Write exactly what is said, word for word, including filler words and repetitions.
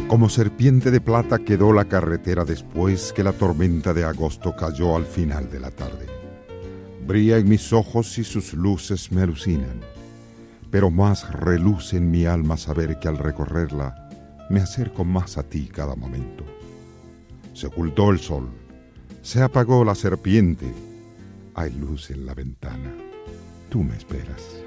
Como serpiente de plata quedó la carretera después que la tormenta de agosto cayó al final de la tarde. Brilla en mis ojos y sus luces me alucinan, pero más reluce en mi alma saber que al recorrerla me acerco más a ti cada momento. Se ocultó el sol, se apagó la serpiente, hay luz en la ventana, tú me esperas.